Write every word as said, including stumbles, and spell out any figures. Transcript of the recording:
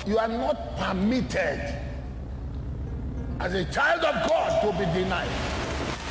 you are not permitted as a child of God to be denied.